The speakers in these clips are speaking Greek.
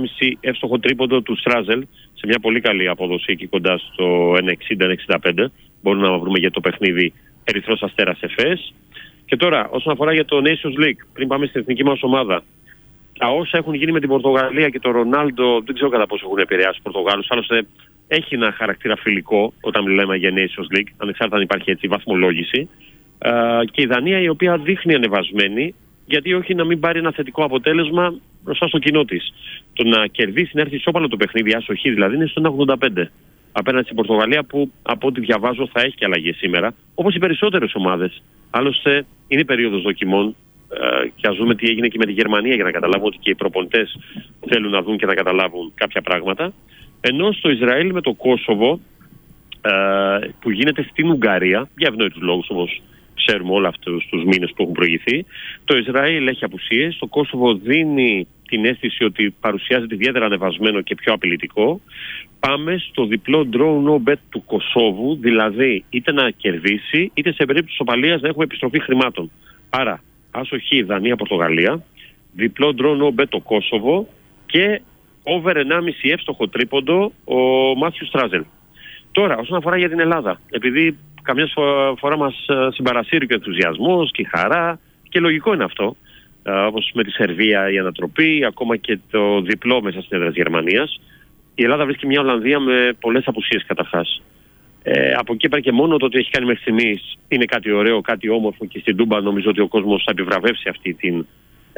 1,5 εύστοχο τρίποντο του Στράζελ σε μια πολύ καλή απόδοση εκεί κοντά στο 1,60-1,65. Μπορούμε να βρούμε για το παιχνίδι Ερυθρός Αστέρας Εφές. Και τώρα, όσον αφορά για το Nations League, πριν πάμε στην εθνική μας ομάδα, τα όσα έχουν γίνει με την Πορτογαλία και τον Ρονάλντο, δεν ξέρω κατά πόσο έχουν επηρεάσει τους Πορτογάλους. Άλλωστε, έχει ένα χαρακτήρα φιλικό όταν μιλάμε για Nations League, ανεξάρτητα αν υπάρχει έτσι βαθμολόγηση. Και η Δανία, η οποία δείχνει ανεβασμένη, γιατί όχι να μην πάρει ένα θετικό αποτέλεσμα μπροστά στο κοινό της. Το να κερδίσει, να έρθει ισόπαλο το παιχνίδι, άσοχη δηλαδή, είναι στο 1,85. Απέναντι στην Πορτογαλία, που από ό,τι διαβάζω θα έχει και αλλαγές σήμερα, όπως οι περισσότερες ομάδες. Άλλωστε, είναι περίοδος δοκιμών. Και ας δούμε τι έγινε και με τη Γερμανία για να καταλάβουμε ότι και οι προπονητές θέλουν να δουν και να καταλάβουν κάποια πράγματα. Ενώ στο Ισραήλ με το Κόσοβο, που γίνεται στην Ουγγαρία, για ευνόητους λόγους όπως ξέρουμε όλα αυτούς τους μήνες που έχουν προηγηθεί, το Ισραήλ έχει απουσίες, το Κόσοβο δίνει την αίσθηση ότι παρουσιάζεται ιδιαίτερα ανεβασμένο και πιο απειλητικό. Πάμε στο διπλό draw no bet του Κωσόβου, δηλαδή είτε να κερδίσει είτε σε περίπτωση οπαλίας να έχουμε επιστροφή χρημάτων. Άρα άσοχη Δανία-Πορτογαλία, διπλό draw no bet το Κόσοβο και over 1,5 εύστοχο τρίποντο ο Μάθιου Στράζελ. Τώρα, όσον αφορά για την Ελλάδα, επειδή καμιά φορά μας συμπαρασύρει και ο ενθουσιασμός και η χαρά, και λογικό είναι αυτό, όπως με τη Σερβία η ανατροπή, ακόμα και το διπλό μέσα στην έδρα της Γερμανίας, η Ελλάδα βρίσκει μια Ολλανδία με πολλές απουσίες καταρχάς. Από εκεί πέρα και μόνο το ότι έχει κάνει μέχρι στιγμής είναι κάτι ωραίο, κάτι όμορφο, και στην Τούμπα νομίζω ότι ο κόσμος θα επιβραβεύσει αυτή την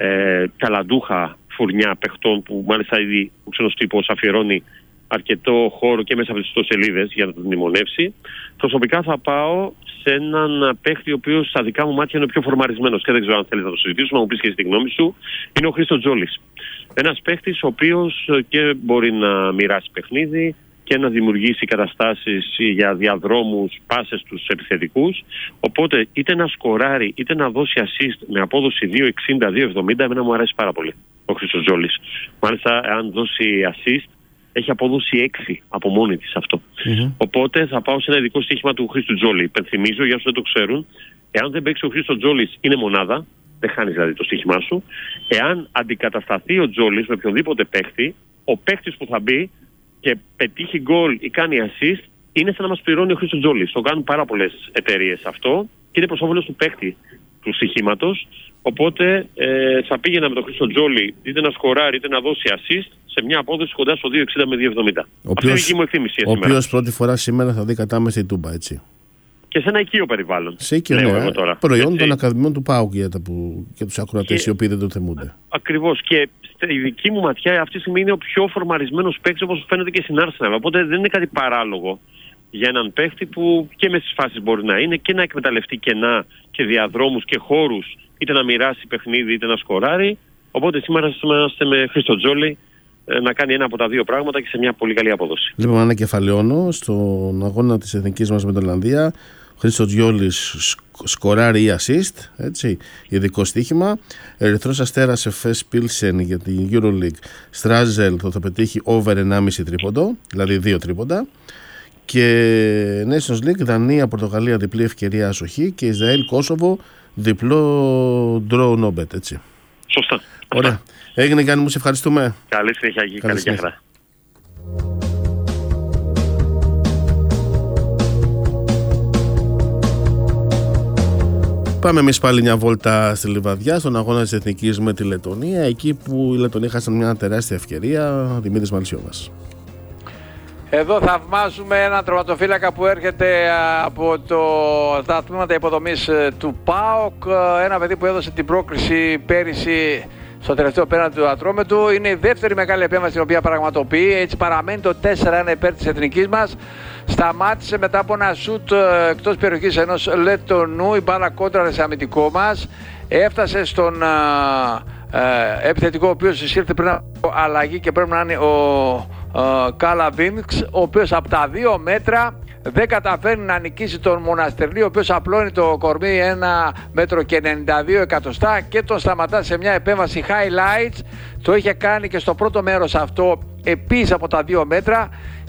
καλαντούχα φουρνιά παιχτών, που μάλιστα ήδη ο ξένος τύπος αφιερώνει αρκετό χώρο και μέσα από τις ιστοσελίδες για να τον μνημονεύσει. Προσωπικά θα πάω σε έναν παίχτη ο οποίος στα δικά μου μάτια είναι ο πιο φορμαρισμένος και δεν ξέρω αν θέλεις να το συζητήσουμε, να μου πεις και τη γνώμη σου. Είναι ο Χρήστος Τζόλης. Ένας παίχτης ο οποίος και μπορεί να μοιράσει παιχνίδι και να δημιουργήσει καταστάσεις για διαδρόμους, πάσες στους επιθετικούς. Οπότε είτε να σκοράρει είτε να δώσει assist με απόδοση 2,60-2,70, εμένα μου αρέσει πάρα πολύ ο Χρήστος Τζόλης. Μάλιστα, αν δώσει assist, έχει απόδοση 6 από μόνη της αυτό. Οπότε θα πάω σε ένα ειδικό στοίχημα του Χρήστου Τζόλη. Υπενθυμίζω, για όσους δεν το ξέρουν, εάν δεν παίξει ο Χρήστος Τζόλης, είναι μονάδα, δεν χάνεις δηλαδή το στοίχημά σου. Εάν αντικατασταθεί ο Τζόλης με οποιονδήποτε παίχτη, ο παίχτης που θα μπει και πετύχει γκολ ή κάνει assist, είναι σαν να μας πληρώνει ο Χρήστος Τζόλης. Το κάνουν πάρα πολλές εταιρείες αυτό και είναι προς όφελος του παίχτη του στοιχήματος. Οπότε θα πήγαινα με τον Χρήστο Τζόλη είτε να σκοράρει είτε να δώσει assist σε μια απόδοση κοντά στο 2,60 με 2,70. Αυτή είναι η δική μου εκτίμηση. Ο οποίος πρώτη φορά σήμερα θα δει κατάμεση Τούμπα, έτσι. Και σε ένα οικείο περιβάλλον. Σε οικείο, ναι. Προϊόν των Ακαδημιών του ΠΑΟΚ για τους ακροατές οι οποίοι δεν το θυμούνται. Ακριβώς. Και η δική μου ματιά αυτή τη στιγμή είναι ο πιο φορμαρισμένος παίκτης, όπως φαίνεται και στην Arsenal. Οπότε δεν είναι κάτι παράλογο για έναν παίκτη που και με τις φάσεις μπορεί να είναι και να εκμεταλλευτεί κενά και διαδρόμους και χώρους, είτε να μοιράσει παιχνίδι είτε να σκοράρει. Οπότε σήμερα είμαστε με Χρήστο Τζόλη να κάνει ένα από τα δύο πράγματα και σε μια πολύ καλή απόδοση. Λοιπόν, ανακεφαλαιώνω στον αγώνα της εθνικής μας με την Ολλανδία. Χρήστος Τζόλης σκοράρει ή assist, έτσι, ειδικό στοίχημα. Ερυθρός Αστέρας Εφές Πίλσεν για την EuroLeague. Στράζελ θα πετύχει over 1,5 τρίποντο, δηλαδή 2 τρίποντα. Και Nations League, Δανία, Πορτογαλία, διπλή ευκαιρία ασοχή, και Ισραήλ, Κόσοβο, διπλό draw no bet, έτσι. Σωστά. Ωραία. Έγινε, Γιάννη μου, σε ευχαριστούμε. Καλή συνέχεια, Αγγί. Καλή συνέχεια. Πάμε εμείς πάλι μια βόλτα στη Λιβαδιά, στον αγώνα της Εθνικής με τη Λετωνία, εκεί που οι Λετωνοί είχαν μια τεράστια ευκαιρία. Δημήτρης Μαλισσιώβας. Εδώ θαυμάζουμε έναν τερματοφύλακα που έρχεται από τα τμήματα υποδομής του ΠΑΟΚ. Ένα παιδί που έδωσε την πρόκριση πέρυσι στο τελευταίο πέναλτι του Ατρόμετου. Είναι η δεύτερη μεγάλη επέμβαση την οποία πραγματοποιεί. Έτσι παραμένει το 4-1 υπέρ της εθνικής μας. Σταμάτησε μετά από ένα σουτ εκτός περιοχής ενός Λετωνού. Η μπάλα κόντραρε σε αμυντικό μας. Έφτασε στον επιθετικό, ο οποίος εισήλθε πριν από αλλαγή και πρέπει να είναι ο Καλαβίνξ, ο οποίος από τα 2 μέτρα δεν καταφέρνει να νικήσει τον Μοναστερλί, ο οποίος απλώνει το κορμί 1 μέτρο και 92 εκατοστά και τον σταματά σε μια επέμβαση highlights. Το είχε κάνει και στο πρώτο μέρος αυτό επίσης από τα 2 μέτρα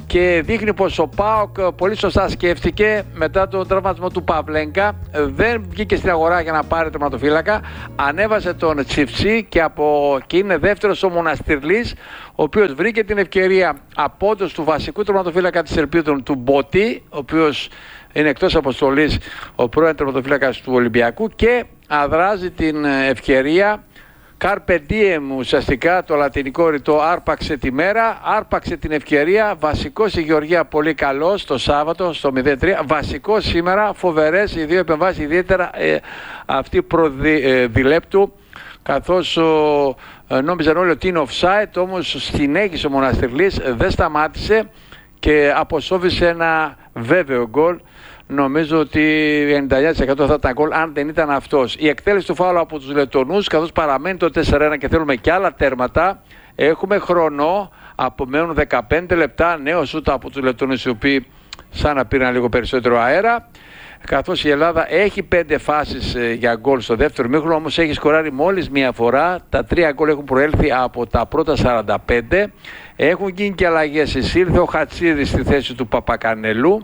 και δείχνει πως ο ΠΑΟΚ πολύ σωστά σκέφτηκε μετά τον τραυματισμό του Παυλέγκα, δεν βγήκε στην αγορά για να πάρει τερματοφύλακα, ανέβασε τον Τσιφτσί και είναι δεύτερος ο Μοναστηρλής, ο οποίος βρήκε την ευκαιρία απόντος του βασικού τερματοφύλακα της Ελπίδων του Μπότι, ο οποίος είναι εκτός αποστολής, ο πρώην τερματοφύλακας του Ολυμπιακού, και αδράζει την ευκαιρία. Carpe diem, ουσιαστικά το λατινικό ρητό, άρπαξε τη μέρα, άρπαξε την ευκαιρία. Βασικός η Γεωργία, πολύ καλός το Σάββατο στο 0-3. Βασικός σήμερα, φοβερές οι δύο επεμβάσεις, ιδιαίτερα αυτή προδιλέπτου, καθώς νόμιζαν όλοι ότι είναι offside, όμως συνέχισε ο Μοναστηρλής, δεν σταμάτησε και αποσόβησε ένα βέβαιο γκολ. Νομίζω ότι 99% θα ήταν γκολ αν δεν ήταν αυτός. Η εκτέλεση του φάουλου από τους Λετονούς, καθώς παραμένει το 4-1 και θέλουμε και άλλα τέρματα, έχουμε χρόνο, απομένουν 15 λεπτά, νέο σούτ από τους Λετονούς, οι οποίοι σαν να πήραν λίγο περισσότερο αέρα, καθώς η Ελλάδα έχει 5 φάσεις για γκολ στο δεύτερο ημίχρονο, όμως έχει σκοράρει μόλις μία φορά. Τα 3 γκολ έχουν προέλθει από τα πρώτα 45. Έχουν γίνει και αλλαγές. Εισήλθε ο Χατσίδης στη θέση του Παπακανελού.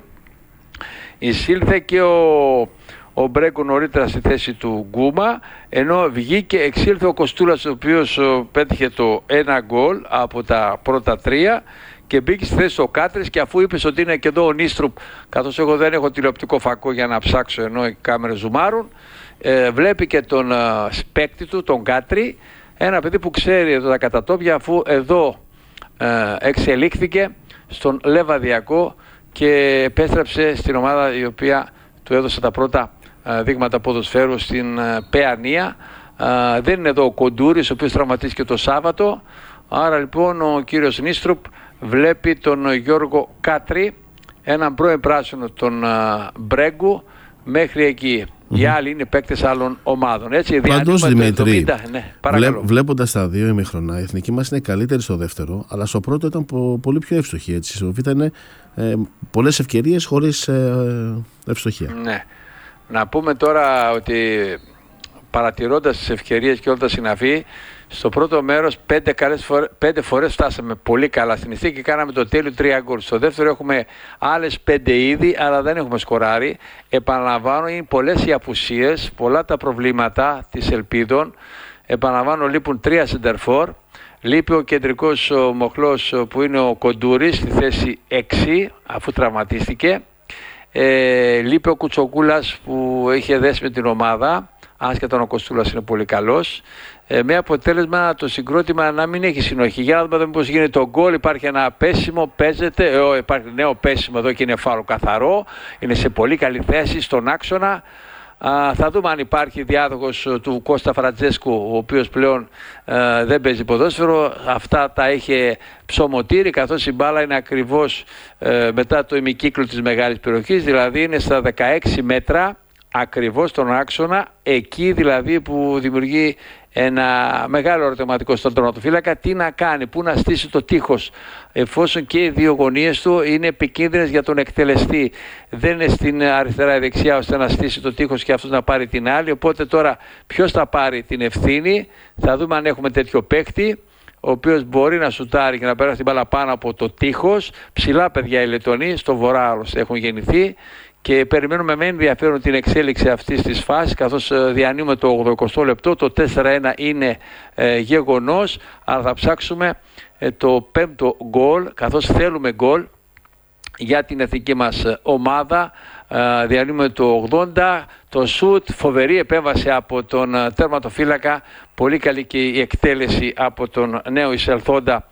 Εισήλθε και ο Μπρέγκο νωρίτερα στη θέση του Γκούμα, ενώ εξήλθε ο Κοστούλας, ο οποίος πέτυχε το 1 γκολ από τα πρώτα 3 και μπήκε στη θέση ο Κάτρης. Και αφού είπες ότι είναι και εδώ ο Νίστρουπ, καθώς εγώ δεν έχω τηλεοπτικό φακό για να ψάξω ενώ οι κάμερες ζουμάρουν, βλέπει και τον παίκτη του, τον Κάτρη, ένα παιδί που ξέρει εδώ τα κατατόπια, αφού εδώ εξελίχθηκε στον Λεβαδιακό και επέστρεψε στην ομάδα η οποία του έδωσε τα πρώτα δείγματα ποδοσφαίρου στην Παιανία. Δεν είναι εδώ ο Κοντούρης, ο οποίος τραυματίστηκε το Σάββατο. Άρα λοιπόν ο κύριος Νίστρουπ βλέπει τον Γιώργο Κάτρη, έναν πρώην πράσινο τον Μπρέγκου, μέχρι εκεί. Οι άλλοι είναι παίκτες άλλων ομάδων. Πάντως, Δημήτρη, βλέποντας τα δύο ημιχρονά, η εθνική μας είναι καλύτερη στο δεύτερο, αλλά στο πρώτο ήταν πολύ πιο εύστοχη. Έτσι. Στο Β' ήταν πολλές ευκαιρίες χωρίς ευστοχία. Ναι. Να πούμε τώρα ότι παρατηρώντας τις ευκαιρίες και όλα τα συναφή, στο πρώτο μέρος 5 φορές φτάσαμε πολύ καλά στην νηστή και κάναμε το τέλειο 3 γκολ. Στο δεύτερο έχουμε άλλες 5 ήδη, αλλά δεν έχουμε σκοράρει. Επαναλαμβάνω, είναι πολλές οι απουσίες, πολλά τα προβλήματα της Ελπίδων. Επαναλαμβάνω, λείπουν 3 σεντερφόρ. Λείπει ο κεντρικός μοχλός που είναι ο Κοντούρης στη θέση 6, αφού τραυματίστηκε. Λείπει ο Κουτσοκούλας που είχε δέσει με την ομάδα, άσχετα ο Κοστούλας είναι πολύ καλός. Με αποτέλεσμα το συγκρότημα να μην έχει συνοχή. Για να δούμε πώς γίνεται το γκολ. Υπάρχει ένα πέσιμο, παίζεται. Υπάρχει νέο πέσιμο εδώ και είναι φάουλ καθαρό. Είναι σε πολύ καλή θέση στον άξονα. Θα δούμε αν υπάρχει διάδοχος του Κώστα Φραντζέσκου, ο οποίος πλέον δεν παίζει ποδόσφαιρο. Αυτά τα είχε ψωμοτήρι, καθώς η μπάλα είναι ακριβώς μετά το ημικύκλο της μεγάλης περιοχής, δηλαδή είναι στα 16 μέτρα ακριβώς στον άξονα, εκεί δηλαδή που δημιουργεί ένα μεγάλο ερωτηματικό στον τερματοφύλακα, τι να κάνει, πού να στήσει το τείχος, εφόσον και οι δύο γωνίες του είναι επικίνδυνες για τον εκτελεστή. Δεν είναι στην αριστερά ή δεξιά ώστε να στήσει το τείχος και αυτός να πάρει την άλλη. Οπότε τώρα ποιος θα πάρει την ευθύνη, θα δούμε αν έχουμε τέτοιο παίκτη, ο οποίος μπορεί να σουτάρει και να περάσει την μπάλα πάνω από το τείχος. Ψηλά παιδιά οι Λετονοί, στο βορρά άλλωστε έχουν γεννηθεί. Και περιμένουμε με ενδιαφέρον την εξέλιξη αυτής της φάσης, καθώς διανύουμε το 80 λεπτό, το 4-1 είναι γεγονός, αλλά θα ψάξουμε το 5ο γκολ, καθώς θέλουμε γκολ για την εθνική μας ομάδα. Διανύουμε το 80, το σουτ, φοβερή επέμβαση από τον τερματοφύλακα, πολύ καλή και η εκτέλεση από τον νέο εισελθόντα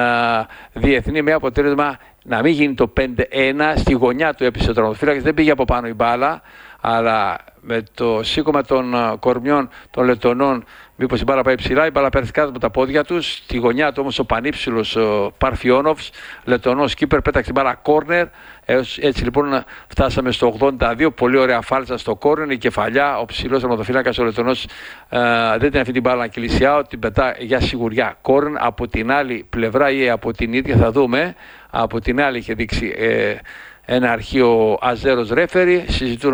διεθνή, με αποτέλεσμα να μην γίνει το 5-1. Στη γωνιά του έπεισε ο τερματοφύλακας, δεν πήγε από πάνω η μπάλα, αλλά με το σήκωμα των κορμιών των Λετονών, μήπως η μπάλα πάει ψηλά, η μπάλα πέρασε κάτω από τα πόδια τους. Στη γωνιά του όμως ο πανύψηλος Παρφιόνοφς, Λετονός κύπερ, πέταξε την μπάλα κόρνερ. Έτσι λοιπόν φτάσαμε στο 82, πολύ ωραία φάλτσα στο κόρνερ, η κεφαλιά, ο ψηλός τερματοφύλακας ο Λετονός δεν την αφήνει την μπάλα να κυλισιάω, την πετά για σιγουριά κόρνερ. Από την άλλη πλευρά ή από την ίδια θα δούμε, από την άλλη είχε δείξει ένα αρχείο Αζέρος ρέφερι, συζητούν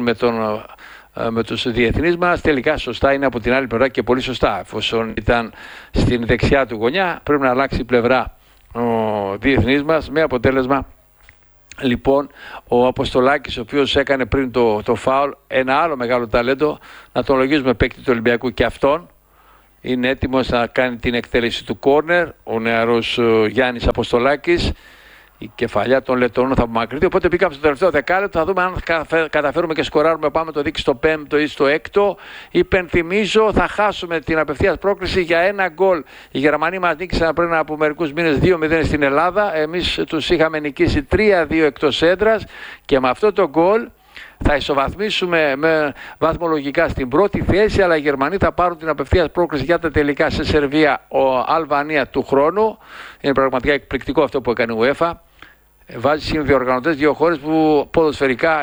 με τους διεθνείς μας. Τελικά σωστά είναι από την άλλη πλευρά και πολύ σωστά. Εφόσον ήταν στην δεξιά του γωνιά, πρέπει να αλλάξει η πλευρά ο διεθνής μας, με αποτέλεσμα λοιπόν ο Αποστολάκης, ο οποίος έκανε πριν το φάουλ, ένα άλλο μεγάλο ταλέντο, να τον λογίζουμε παίκτη του Ολυμπιακού και αυτόν. Είναι έτοιμος να κάνει την εκτέλεση του κόρνερ, ο νεαρός Γιάννης Αποστολάκης. Η κεφαλιά των Λετωνών θα απομακρυνθεί. Οπότε μπήκαμε στο τελευταίο δεκάλεπτο. Θα δούμε αν καταφέρουμε και σκοράρουμε. Πάμε το δίκη στο 5ο ή στο 6ο. Υπενθυμίζω, θα χάσουμε την απευθείας πρόκριση για ένα γκολ. Οι Γερμανοί μας νίκησαν πριν από μερικούς μήνες 2-0 στην Ελλάδα. Εμείς τους είχαμε νικήσει 3-2 εκτός έδρας. Και με αυτό το γκολ θα ισοβαθμίσουμε με βαθμολογικά στην πρώτη θέση, αλλά οι Γερμανοί θα πάρουν την απευθείας πρόκριση για τα τελικά σε Σερβία, Αλβανία του χρόνου. Είναι πραγματικά εκπληκτικό αυτό που έκανε η UEFA. Βάζει συνδιοργανωτές δύο χώρες που ποδοσφαιρικά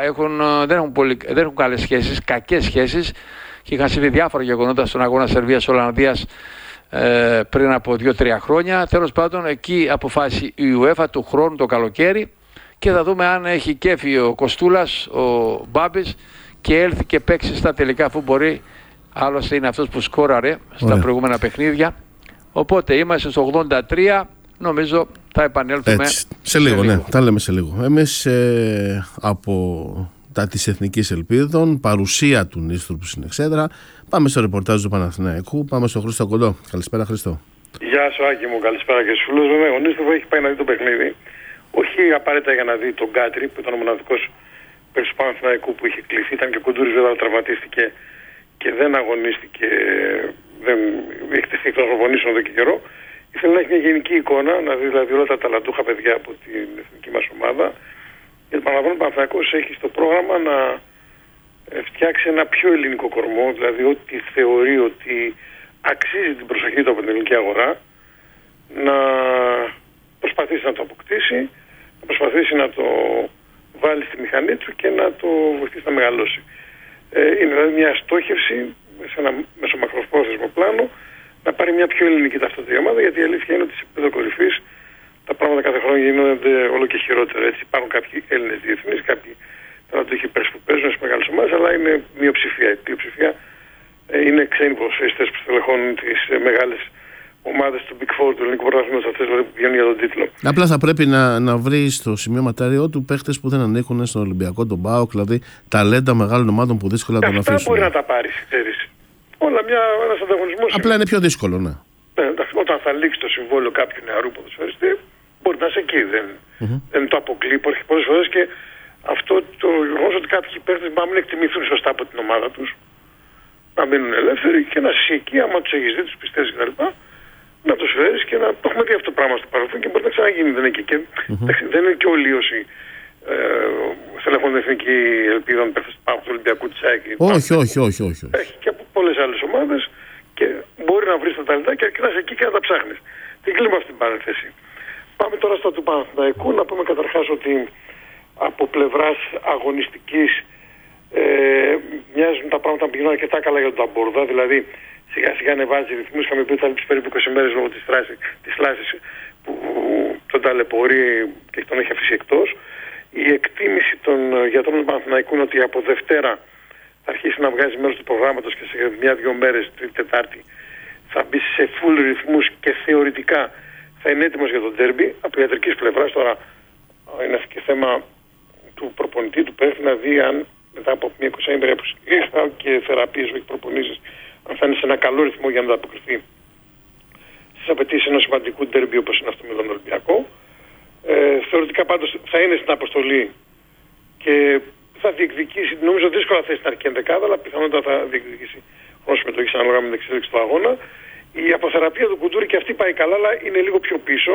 δεν έχουν καλές σχέσεις, κακές σχέσεις, και είχαν συμβεί διάφορα γεγονότα στον αγώνα Σερβίας-Ολλανδίας πριν από 2-3 χρόνια. Τέλος πάντων, εκεί αποφάσισε η UEFA του χρόνου το καλοκαίρι. Και θα δούμε αν έχει κέφι ο Κοστούλας, ο Μπάμπης, και έλθει και παίξει στα τελικά, αφού μπορεί. Άλλωστε είναι αυτός που σκόραρε στα προηγούμενα παιχνίδια. Οπότε είμαστε στο 83. Νομίζω θα επανέλθουμε σε λίγο. Ναι, τα λέμε σε λίγο. Εμείς από της Εθνικής Ελπίδων, παρουσία του Νίστρου στην Εξέδρα, πάμε στο ρεπορτάζ του Παναθηναϊκού. Πάμε στο Χρήστο Κοντό. Καλησπέρα, Χρήστο. Γεια σου, Άκη μου, καλησπέρα και στους φίλους. Ο Νίστρου έχει πάει να δει το παιχνίδι. Όχι απαραίτητα για να δει τον Κάτρι, που ήταν ο μοναδικός παίκτης του Παναθηναϊκού που είχε κληθεί. Ήταν και ο Κουντούρης, βέβαια, τραυματίστηκε και δεν αγωνίστηκε. Δεν έχει τεθεί εκτός προπονήσεων εδώ και καιρό. Ήθελε να έχει μια γενική εικόνα, να δει δηλαδή όλα τα ταλαντούχα παιδιά από την εθνική μας ομάδα. Γιατί παραλαμβάνω, ο Παναθηναϊκός έχει στο πρόγραμμα να φτιάξει ένα πιο ελληνικό κορμό, δηλαδή ό,τι θεωρεί ότι αξίζει την προσοχή του από την ελληνική αγορά, να προσπαθήσει να το αποκτήσει, να προσπαθήσει να το βάλει στη μηχανή του και να το βοηθήσει να μεγαλώσει. Είναι δηλαδή μια στόχευση σε ένα μεσομακροπρόθεσμο πλάνο να πάρει μια πιο ελληνική ταυτότητα ομάδα, γιατί η αλήθεια είναι ότι σε επίπεδο κορυφής τα πράγματα κάθε χρόνο γίνονται όλο και χειρότερα. Έτσι, υπάρχουν κάποιοι Έλληνες διεθνείς, κάποιοι ταλαντούχοι παίκτες που παίζουν σε μεγάλες ομάδες, αλλά είναι μειοψηφία. Η πλειοψηφία είναι ξένοι ποδοσφαιριστές που στελεχώνουν τις μεγάλες ομάδες του Big Four του ελληνικού πρωταθλήματος, αυτές δηλαδή που πηγαίνουν για τον τίτλο. Απλά θα πρέπει να βρει στο σημείο ματάριό του παίχτες που δεν ανήκουν στον Ολυμπιακό, τον ΠΑΟΚ, δηλαδή ταλέντα μεγάλων ομάδων που δύσκολα τον αφήσουν. Αυτά μπορεί να τα πάρει, ξέρεις. Ένας ανταγωνισμός. Απλά είναι πιο δύσκολο, ναι. Όταν θα λήξει το συμβόλαιο κάποιου νεαρού ποδοσφαιριστή, μπορεί να είσαι εκεί. Δεν το αποκλείει πολλές φορές, και αυτό το γεγονός ότι κάποιοι παίχτες να μην εκτιμηθούν σωστά από την ομάδα τους, να μείνουν ελεύθεροι και να είσαι εκεί, άμα τους έχεις δει, τους πιστεύεις κτλ. Να τους φέρεις και να το έχουμε δει αυτό το πράγμα στο παρελθόν και μπορεί να ξαναγίνει. Δεν είναι και, δεν είναι και όλοι όσοι στελεχώνουν την Εθνική Ελπίδα με παίχτες του Ολυμπιακού, της ΑΕΚ. Όχι. Έχει και από πολλές άλλες ομάδες και μπορεί να βρεις τα ταλέντα και να είσαι εκεί και να τα ψάχνεις. Την κλείνουμε αυτή την παρένθεση. Πάμε τώρα στα του Παναθηναϊκού. Να πούμε καταρχάς ότι από πλευράς αγωνιστικής μοιάζουν τα πράγματα να πηγαίνουν αρκετά καλά για τον Ταμπόρδα. Δηλαδή σιγά σιγά ανεβάζει ρυθμούς. Είχαμε πει ότι θα λείψει περίπου 20 μέρες λόγω της θλάσσης που τον ταλαιπωρεί και τον έχει αφήσει εκτός. Η εκτίμηση των γιατρών του Παναθηναϊκού είναι ότι από Δευτέρα θα αρχίσει να βγάζει μέρος του προγράμματος και σε 1-2 μέρες, Τρίτη, Τετάρτη, θα μπει σε full ρυθμούς και θεωρητικά θα είναι έτοιμος για τον ντέρμπι. Από ιατρικής πλευράς τώρα είναι και θέμα του προπονητή του, πρέπει να δει αν μετά από μια 20 ημέρα και θεραπείες, όχι προπονήσεις, αν θα είναι σε ένα καλό ρυθμό για να ανταποκριθεί στις απαιτήσεις ενός σημαντικού ντέρμπι όπως είναι αυτό με τον Ολυμπιακό. Θεωρητικά πάντως θα είναι στην αποστολή και θα διεκδικήσει, νομίζω δύσκολα θα είναι στην αρχική ενδεκάδα, αλλά πιθανότατα θα διεκδικήσει χρόνο συμμετοχής ανάλογα με την εξέλιξη του αγώνα. Η αποθεραπεία του Κουντούρη και αυτή πάει καλά, αλλά είναι λίγο πιο πίσω.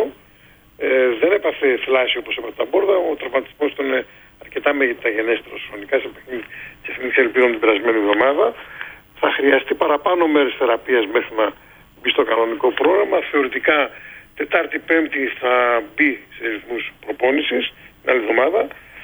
Δεν έπαθε θλάση όπως έπαθε τα Μπόρδα. Ο τραυματισμός του είναι αρκετά μεγεθαγενέστερος χρονικά σε παιχνίδι της Εθνικής Ελπίδων την περασμένη εβδομάδα. Θα χρειαστεί παραπάνω μέρες θεραπείας μέχρι να μπει στο κανονικό πρόγραμμα. Θεωρητικά Τετάρτη, Πέμπτη θα μπει σε ρυθμούς προπόνησης την άλλη εβδομάδα.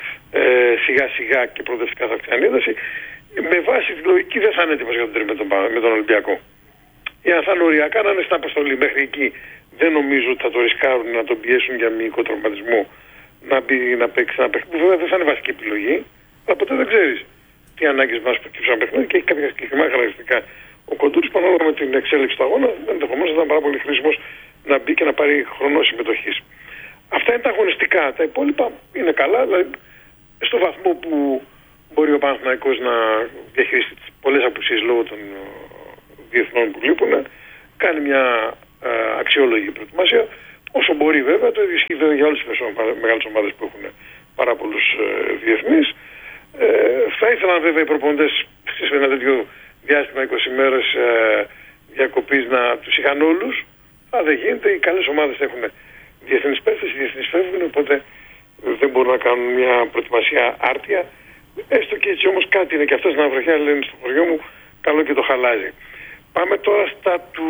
Σιγά σιγά και προοδευτικά θα αυξάνει ένταση. Με βάση τη λογική δεν θα είναι έτοιμος για τον τρίμηνο με τον Ολυμπιακό. Ή αν θα είναι οριακά να είναι στην αποστολή. Μέχρι εκεί δεν νομίζω ότι θα το ρισκάρουν να τον πιέσουν για μυϊκό τραυματισμό να μπει να παίξει ένα παιχνίδι. Βέβαια δεν θα είναι βασική επιλογή, αλλά ποτέ δεν ξέρεις τι ανάγκες μας προκύψουν ένα παιχνίδι και έχει κάποια συγκεκριμένα χαρακτηριστικά. Ο Κοντούρης πανόλογα με την εξέλιξη του αγώνα ενδεχομένως θα ήταν πάρα πολύ χρήσιμος να μπει και να πάρει χρόνο συμμετοχής. Αυτά είναι τα αγωνιστικά. Τα υπόλοιπα είναι καλά, δηλαδή στο βαθμό που μπορεί ο Παναθηναϊκός να διαχειριστεί πολλές απουσίες λόγω των διεθνών που λείπουν, κάνει μια αξιόλογη προετοιμασία, όσο μπορεί βέβαια. Το ίδιο ισχύει για όλες τις μεγάλες ομάδες που έχουν πάρα πολλούς διεθνείς. Θα ήθελαν βέβαια οι προπονητές σε ένα τέτοιο διάστημα 20 μέρες διακοπής να τους είχαν όλους. Αλλά δεν γίνεται, οι καλές ομάδες έχουν διεθνείς παίκτες, οι διεθνείς φεύγουν, οπότε δεν μπορούν να κάνουν μια προετοιμασία άρτια. Έστω και έτσι όμως κάτι είναι και αυτό στην Αβροχιά, λένε στο χωριό μου, καλό και το χαλάζει. Πάμε τώρα στα του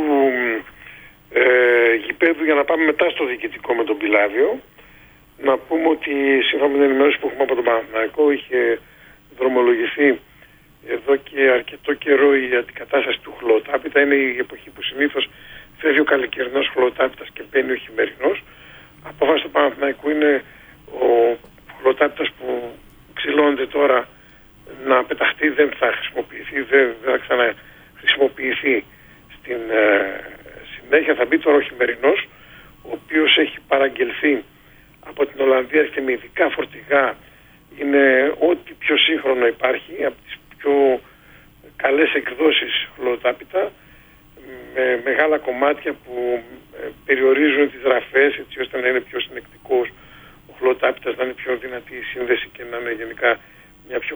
γηπέδου για να πάμε μετά στο διοικητικό με τον Πιλάδιο. Να πούμε ότι σύμφωνα με την ενημέρωση που έχουμε από τον Παναθηναϊκό, είχε δρομολογηθεί εδώ και αρκετό καιρό η αντικατάσταση του χλωτάπητα. Είναι η εποχή που συνήθως φεύγει ο καλοκαιρινός χλωτάπητας και μπαίνει ο χειμερινός. Απόφαση του Παναθηναϊκού είναι ο χλωτάπητας που ξυλώνεται τώρα να πεταχτεί, δεν θα χρησιμοποιηθεί, δεν θα ξαναχρησιμοποιηθεί στην συνέχεια. Θα μπει τώρα ο χειμερινός, ο οποίος έχει παραγγελθεί από την Ολλανδία και με ειδικά φορτηγά. Είναι ό,τι πιο σύγχρονο υπάρχει, από τις πιο καλές εκδόσεις χλωτάπητα, με μεγάλα κομμάτια που περιορίζουν τις ραφές έτσι ώστε να είναι πιο συνεκτικός ο χλωτάπητας, να είναι πιο δυνατή η σύνδεση και να είναι γενικά μια πιο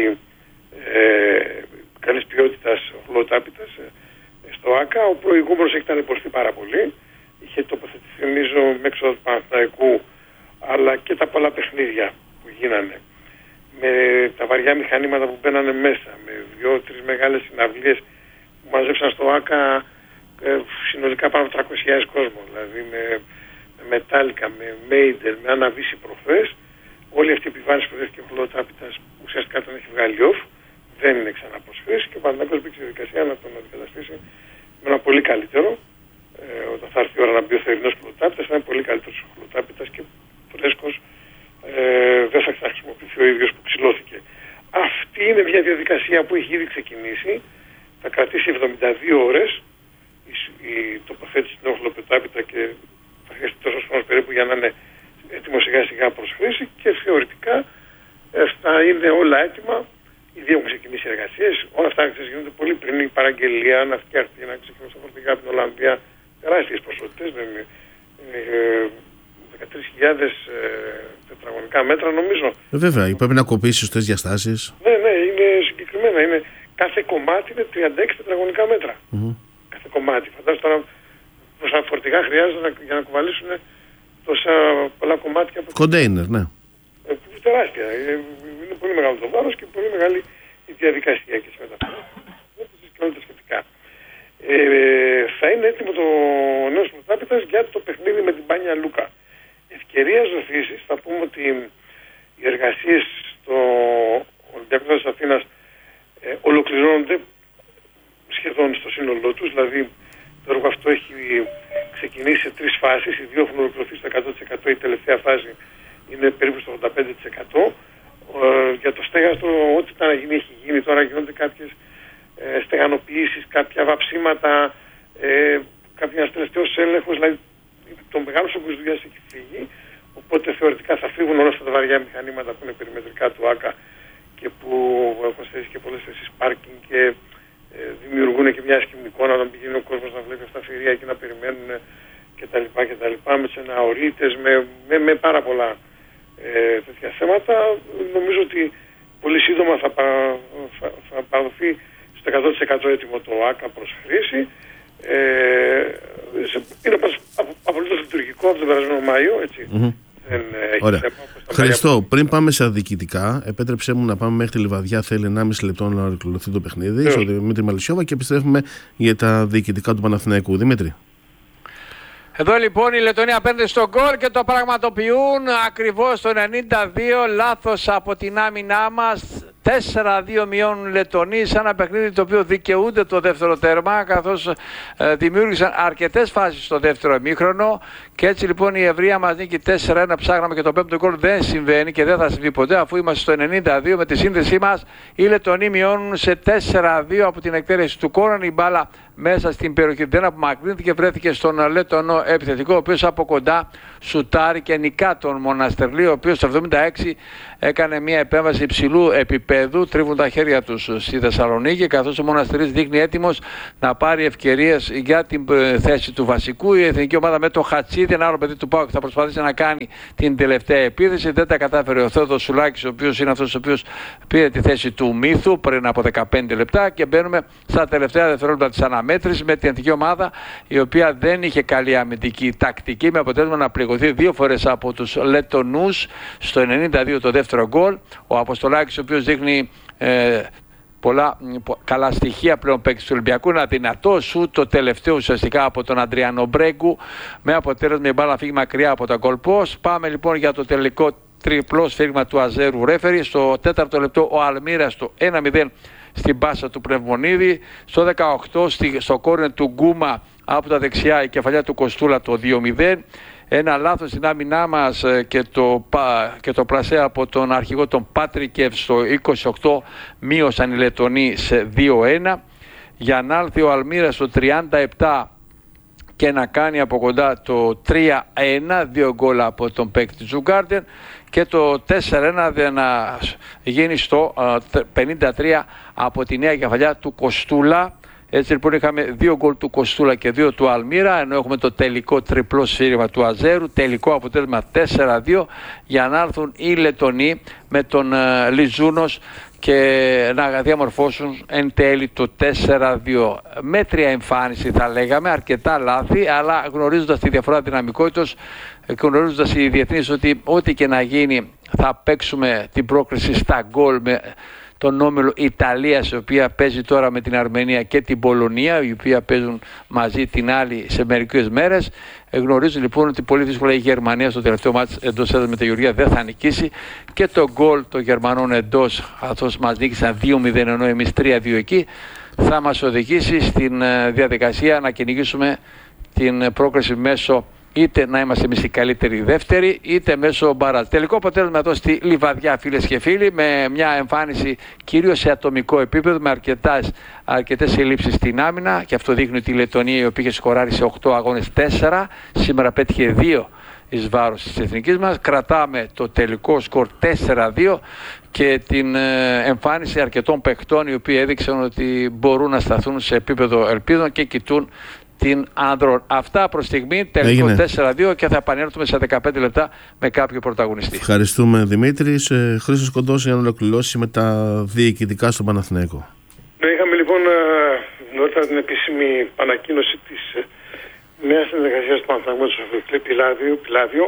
καλής ποιότητας χλωτάπητας στο ΆΚΑ. Ο προηγούμενος έχει ταλαιπωρηθεί πάρα πολύ, είχε τοποθετηθεί νομίζω με έξοδο του Παναθηναϊκού, αλλά και τα πολλά παιχνίδια που γίνανε με τα βαριά μηχανήματα που μπαίνανε μέσα, με 2-3 μεγάλες συναυλίες που μαζέψαν στο ΆΚΑ συνολικά πάνω από 300.000 κόσμο, δηλαδή με Μετάλλικα, με Μέιντελ, με Αναβίση προχθές. Όλη αυτή η επιβάρυνση που δέχτηκε ο χλωτάπητας ουσιαστικά τον έχει βγάλει off, δεν είναι ξανά προσχρήση και ο Παναθηναϊκός μπήκε στη διαδικασία να τον αντικαταστήσει με ένα πολύ καλύτερο. Όταν θα έρθει η ώρα να μπει ο θερινός χλωτάπητας, θα είναι πολύ καλύτερος ο χλωτάπητας και φρέσκος, δεν θα χρησιμοποιηθεί ο ίδιος που ξυλώθηκε. Αυτή είναι μια διαδικασία που έχει ήδη ξεκινήσει. Θα κρατήσει 72 ώρες η τοποθέτηση στην χλωτάπητα και θα χρειαστεί τόσο χρόνος περίπου για να είναι έτοιμο σιγά σιγά προς χρήση και θεωρητικά θα είναι όλα έτοιμα. Ήδη έχουν ξεκινήσει εργασίες. Όλα αυτά γίνονται πολύ πριν η παραγγελία να φτιαχτεί, να ξεκινήσει τα φορτηγά από την Ολλανδία. Τεράστιες ποσότητες, 13.000 τετραγωνικά μέτρα νομίζω. Βέβαια, πρέπει να κοπήσει σωστές διαστάσεις. Ναι, είναι συγκεκριμένα. Είναι, κάθε κομμάτι είναι 36 τετραγωνικά μέτρα. Κάθε κομμάτι. Φαντάζομαι τώρα πόσα φορτηγά χρειάζεται για να κουβαλήσουν τόσα πολλά κομμάτια. Κοντέινερ, ναι. Τεράστια. Είναι πολύ μεγάλο το βάρος και πολύ μεγάλη η διαδικασία και τις μεταφορές και όλα τα σχετικά. Θα είναι έτοιμο το νέο χλωτάπητας για το παιχνίδι με την Μπάνια Λούκα. Ευκαιρία ζωθήσεις, θα πούμε ότι οι εργασίες στο Ολυμπιακό της Αθήνας ολοκληρώνονται σχεδόν στο σύνολό τους, δηλαδή το έργο αυτό έχει ξεκινήσει σε 3 φάσεις, οι 2 έχουν ολοκληρωθεί στο 100%, η τελευταία φάση είναι περίπου στο 85%. Για το στέγαστρο, ό,τι ήταν να γίνει έχει γίνει, τώρα γίνονται κάποιες στεγανοποιήσεις, κάποια βαψίματα, κάποιος τελευταίος έλεγχος, δηλαδή το μεγάλο όγκος δουλειάς έχει φύγει, οπότε θεωρητικά θα φύγουν όλα αυτά τα βαριά μηχανήματα που είναι περιμετρικά του ΆΚΑ και που έχουν στήσει και πολλές θέσεις πάρκινγκ και δημιουργούν και μια άσχημη εικόνα όταν πηγαίνει ο κόσμος να βλέπει αυτά τα φυρία και να περιμένουν κτλ. Με τους εναορίτες, με πάρα πολλά τέτοια θέματα. Νομίζω ότι πολύ σύντομα θα παραδοθεί στο 100% έτοιμο το ΆΚΑ προς χρήση. Είναι απολύτως λειτουργικό από τον περασμένο Μάιο, έτσι. Ωραία. Χριστό, πριν πάμε στα διοικητικά, επέτρεψέ μου να πάμε μέχρι τη Λιβαδιά. Θέλει 1,5 λεπτό να ολοκληρωθεί το παιχνίδι. Στο Δημήτρη Μαλισσιόβα και επιστρέφουμε για τα διοικητικά του Παναθηναϊκού. Δημήτρη. Εδώ λοιπόν οι Λετονοί απέναντι στο γκολ και το πραγματοποιούν ακριβώς το 92, λάθος από την άμυνά μας. 4-2 μειώνουν Λετονοί σε ένα παιχνίδι το οποίο δικαιούνται το δεύτερο τέρμα, καθώς δημιούργησαν αρκετές φάσεις στο δεύτερο ημίχρονο και έτσι λοιπόν η ευρεία μας νίκη 4-1. Ψάχναμε και το πέμπτο γκολ, δεν συμβαίνει και δεν θα συμβεί ποτέ, αφού είμαστε στο 92 με τη σύνδεσή μας. Οι Λετονοί μειώνουν σε 4-2 από την εκτέλεση του Κόραν, η μπάλα μέσα στην περιοχή. Δεν απομακρύνθηκε, βρέθηκε στον Λετωνό επιθετικό, ο οποίος από κοντά σουτάρει και νικά τον Μοναστερλή, ο οποίος το 76 έκανε μια επέμβαση υψηλού επίπεδου. Τρίβουν τα χέρια τους στη Θεσσαλονίκη, καθώς ο Μοναστερής δείχνει έτοιμος να πάρει ευκαιρίες για την θέση του βασικού. Η εθνική ομάδα με το Χατσίδη, ένα άλλο παιδί του ΠΑΟΚ, θα προσπαθήσει να κάνει την τελευταία επίθεση. Δεν τα κατάφερε ο Θεόδωρος Σουλάκης, ο οποίος είναι αυτός ο οποίος πήρε τη θέση του Μύθου πριν από 15 λεπτά. Και μπαίνουμε στα τελευταία δευτερόλεπτα της αναμέτρησης με την εθνική ομάδα, η οποία δεν είχε καλή αμυντική τακτική, με αποτέλεσμα να πληγωθεί 2 φορές από τους Λετονούς. Στο 92 το δεύτερο γκολ. Ο Αποστολάκης, ο οποίος δείχνει πολλά καλά στοιχεία πλέον παίκτης του Ολυμπιακού, ένα δυνατό σου, το τελευταίο ουσιαστικά από τον Αντριάνο Μπρέγκου, με αποτέλεσμα η μπάλα να φύγει μακριά από τα goal post. Πάμε λοιπόν για το τελικό τριπλό σφύριγμα του Αζέρου ρέφερη. Στο 4ο λεπτό ο Αλμύρας στο 1-0 στην πάσα του Πνευμονίδη. Στο 18 στο κόρνερ του Γκούμα από τα δεξιά η κεφαλιά του Κοστούλα το 2-0. Ένα λάθος στην άμυνά μας και το πλασέ από τον αρχηγό τον Πάτρικεφ στο 28 μείωσαν οι Λετονοί σε 2-1. Για να έρθει ο Αλμύρας στο 37 και να κάνει από κοντά το 3-1, 2 γκολ από τον παίκτη Τζουγκάρντεν, και το 4-1 να γίνει στο 53 από τη νέα κεφαλιά του Κοστούλα. Έτσι λοιπόν είχαμε 2 γκολ του Κοστούλα και 2 του Αλμύρα, ενώ έχουμε το τελικό τριπλό σφύριγμα του Αζέρου, τελικό αποτέλεσμα 4-2, για να έρθουν οι Λετονοί με τον Λιζούνος και να διαμορφώσουν εν τέλει το 4-2. Μέτρια εμφάνιση θα λέγαμε, αρκετά λάθη, αλλά γνωρίζοντας τη διαφορά δυναμικότητας, γνωρίζοντας οι διεθνείς ότι ό,τι και να γίνει θα παίξουμε την πρόκριση στα γκολ με τον όμιλο Ιταλίας, η οποία παίζει τώρα με την Αρμενία και την Πολωνία, οι οποία παίζουν μαζί την άλλη σε μερικές μέρες. Γνωρίζουν λοιπόν ότι πολύ δύσκολα η Γερμανία στο τελευταίο μάτς εντός έδρας με τη Γεωργία δεν θα νικήσει, και το γκολ των Γερμανών εντός, καθώς μας νίκησαν 2-0 ενώ εμείς 3-2 εκεί, θα μας οδηγήσει στην διαδικασία να κυνηγήσουμε την πρόκριση μέσω είτε να είμαστε εμείς οι καλύτεροι δεύτεροι, είτε μέσω μπαράζ. Τελικό αποτέλεσμα εδώ στη Λιβαδιά, φίλες και φίλοι, με μια εμφάνιση κυρίως σε ατομικό επίπεδο, με αρκετές ελλείψεις στην άμυνα, και αυτό δείχνει ότι η Λετωνία, η οποία είχε σκοράρει σε 8 αγώνες 4, σήμερα πέτυχε 2 εις βάρος της εθνικής μας. Κρατάμε το τελικό σκορ 4-2 και την εμφάνιση αρκετών παιχτών, οι οποίοι έδειξαν ότι μπορούν να σταθούν σε επίπεδο ελπίδων και κοιτούν την άνδρων. Αυτά προς στιγμή, τελικό 4-2, και θα επανέλθουμε σε 15 λεπτά με κάποιο πρωταγωνιστή. Ευχαριστούμε, Δημήτρη. Χρήστος Κοντός, για να ολοκληρώσει με τα διοικητικά στον Παναθηναϊκό. Ναι, είχαμε λοιπόν νωρίτερα την επίσημη ανακοίνωση της νέας συνεργασίας του Παναθηναϊκού με το Σοφοκλή Πιλάδιο.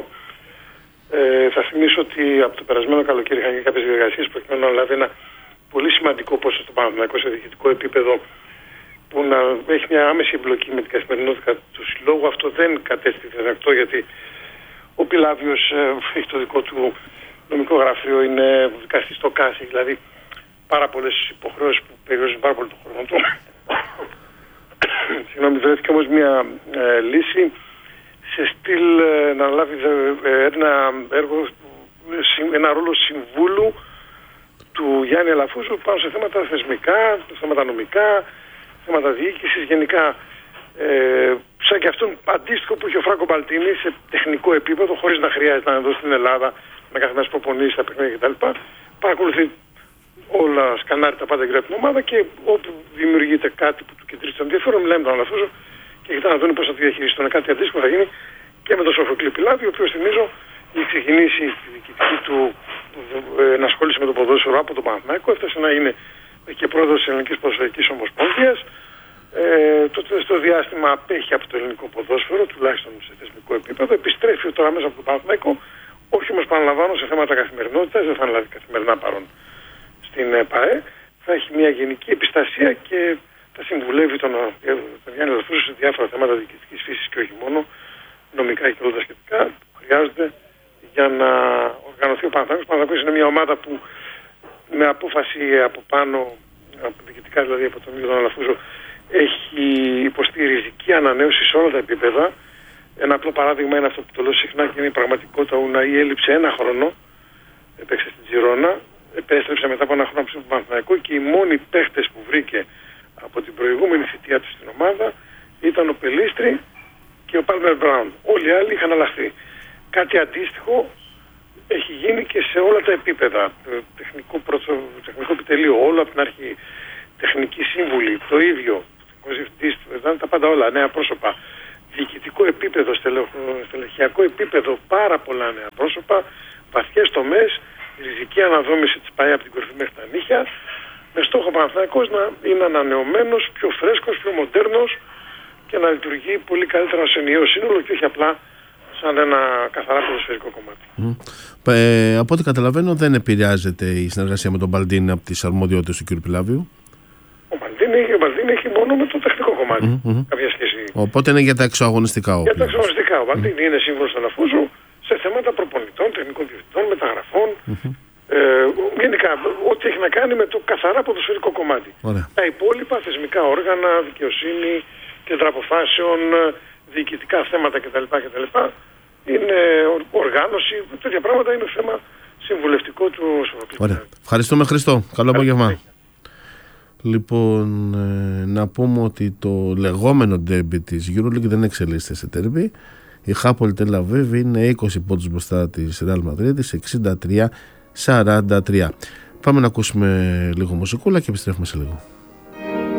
Θα θυμίσω ότι από το περασμένο καλοκαίρι είχαν κάποιες διεργασίες προκειμένου να λάβει ένα πολύ σημαντικό ποσό στο Παναθηναϊκό σε διοικητικό επίπεδο, που να έχει μια άμεση εμπλοκή με την καθημερινότητα του συλλόγου. Αυτό δεν κατέστη δυνατό, γιατί ο Πιλάδιος έχει το δικό του νομικό γραφείο, είναι δικαστής στο ΚΑΣ, δηλαδή πάρα πολλές υποχρεώσεις που περιορίζουν πάρα πολύ τον χρόνο του. Συγγνώμη, βρέθηκε όμως μια λύση σε στυλ να λάβει ένα ρόλο συμβούλου του Γιάννη Αλαφούζου πάνω σε θέματα θεσμικά, θέματα νομικά, θέματα διοίκησης, γενικά σαν και αυτόν αντίστοιχο που είχε ο Φράνκο Μπαλτίνη σε τεχνικό επίπεδο, χωρίς να χρειάζεται να είναι εδώ στην Ελλάδα να κάθε μέρα προπονήσει τα παιχνίδια κτλ. Παρακολουθεί όλα, σκανάρει τα πάντα για την ομάδα, και όπου δημιουργείται κάτι που του κεντρίζει το ενδιαφέρον, μιλάμε με τον Αλαφούζο και κοιτά να δουν πώς θα το διαχειριστούν. Κάτι αντίστοιχο θα γίνει και με τον Σοφοκλή Πιλάδιο, ο οποίος, θυμίζω, έχει ξεκινήσει τη διοικητική του ενασχόληση με το ποδόσφαιρο από τον Παναθηναϊκό, έφτασε να είναι και πρόεδρος της Ελληνικής Ποδοσφαιρικής Ομοσπονδίας. Στο διάστημα απέχει από το ελληνικό ποδόσφαιρο, τουλάχιστον σε θεσμικό επίπεδο. Επιστρέφει τώρα μέσα από τον Παναθηναϊκό, όχι όμως, παραλαμβάνω, σε θέματα καθημερινότητας, δεν θα αναλάβει καθημερινά παρόν στην ΠΑΕ. Θα έχει μια γενική επιστασία και θα συμβουλεύει τον Γιάννη Αλαφούζο σε διάφορα θέματα διοικητικής φύσης και όχι μόνο, νομικά και όλα τα σχετικά, που χρειάζονται για να οργανωθεί ο Παναθηναϊκός. Ο Παναθηναϊκός είναι μια ομάδα που με απόφαση από πάνω, από διοικητικά δηλαδή από τον ίδιο τον Αλαφούζο, έχει υποστεί ριζική ανανέωση σε όλα τα επίπεδα. Ένα απλό παράδειγμα είναι αυτό που το λέω συχνά και είναι η πραγματικότητα. Ο Ουναή έλειψε 1 χρόνο, έπαιξε στην Τζιρόνα, επέστρεψε μετά από 1 χρόνο από τον Παναθηναϊκό, και οι μόνοι παίχτες που βρήκε από την προηγούμενη θητεία του στην ομάδα ήταν ο Πελίστρη και ο Πάλμερ Μπράουν. Όλοι οι άλλοι είχαν αλλάχθει. Κάτι αντίστοιχο έχει γίνει και σε όλα τα επίπεδα. Τεχνικό επιτελείο, όλο από την αρχή. Τεχνική σύμβουλη, το ίδιο. Τα πάντα όλα, νέα πρόσωπα. Διοικητικό επίπεδο, στελεχειακό επίπεδο, πάρα πολλά νέα πρόσωπα. Βαθιές τομές, ριζική αναδόμηση της ΠΑΕ από την κορυφή μέχρι τα νύχια. Με στόχο ο Παναθηναϊκός να είναι ανανεωμένος, πιο φρέσκος, πιο μοντέρνος και να λειτουργεί πολύ καλύτερα ως ενιαίο σύνολο και όχι απλά σαν ένα καθαρά ποδοσφαιρικό κομμάτι. Από ό,τι καταλαβαίνω, δεν επηρεάζεται η συνεργασία με τον Μπαλντίνη από τις αρμοδιότητες του κ. Πιλάβιου. Ο Μπαλντίνη έχει μόνο με το τεχνικό κομμάτι κάποια σχέση. Οπότε είναι για τα εξωαγωνιστικά. Για τα εξωαγωνιστικά. Ο Μπαλντίνη είναι σύμβουλος του Αλαφούζου σε θέματα προπονητών, τεχνικών διευθυντών, μεταγραφών. Γενικά, ό,τι έχει να κάνει με το καθαρά ποδοσφαιρικό κομμάτι. Ωραία. Τα υπόλοιπα θεσμικά όργανα, δικαιοσύνη, κέντρα αποφάσεων, διοικητικά θέματα κτλ. Είναι οργάνωση, τέτοια πράγματα είναι θέμα συμβουλευτικό του Σοφοκλή. Ωραία. Ευχαριστούμε, Χριστό. Καλό απόγευμα. Λοιπόν, να πούμε ότι το λεγόμενο ντέρμπι της EuroLeague δεν εξελίσσεται σε ντέρμπι. Η Χάπολ Τελ Αβίβ είναι 20 πόντους μπροστά της Ρεάλ Μαδρίτης, 63-43. Πάμε να ακούσουμε λίγο μουσικούλα και επιστρέφουμε σε λίγο.